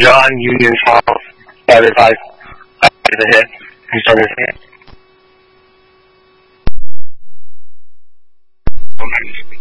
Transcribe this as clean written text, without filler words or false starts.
John Union Charles started by the hit. He's on his hand.